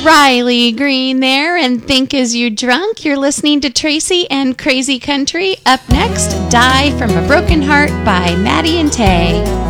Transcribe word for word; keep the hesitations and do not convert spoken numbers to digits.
Riley Green there, and Think As You Drunk. You're listening to Tracy and Crazy Country. Up next, Die From a Broken Heart by Maddie and Tay.